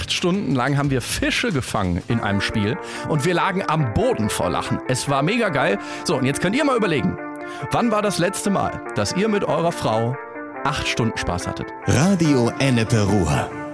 8 Stunden lang haben wir Fische gefangen in einem Spiel und wir lagen am Boden vor Lachen. Es war mega geil. So, und jetzt könnt ihr mal überlegen, wann war das letzte Mal, dass ihr mit eurer Frau 8 Stunden Spaß hattet? Radio Ennepe Ruhr.